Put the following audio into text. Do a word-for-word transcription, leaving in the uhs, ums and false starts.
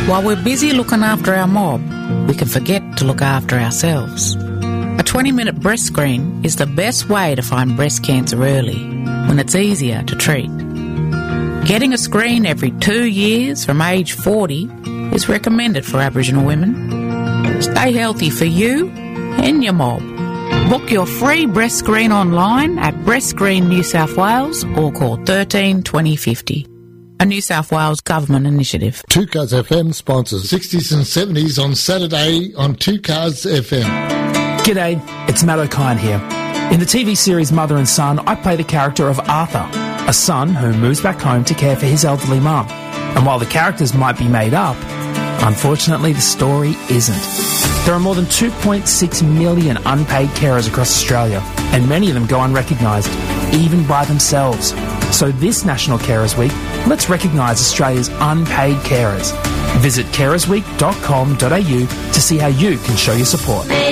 While we're busy looking after our mob, we can forget to look after ourselves. A twenty-minute breast screen is the best way to find breast cancer early, when it's easier to treat. Getting a screen every two years from age forty is recommended for Aboriginal women. Stay healthy for you and your mob. Book your free breast screen online at Breast Screen New South Wales or call thirteen twenty fifty. A New South Wales government initiative. Two Cars F M sponsors sixties and seventies on Saturday on Two Cars F M. G'day, it's Matt O'Kine here. In the T V series Mother and Son, I play the character of Arthur, a son who moves back home to care for his elderly mum. And while the characters might be made up, unfortunately the story isn't. There are more than two point six million unpaid carers across Australia, and many of them go unrecognised, even by themselves. So this National Carers Week, let's recognise Australia's unpaid carers. Visit carers week dot com dot a u to see how you can show your support.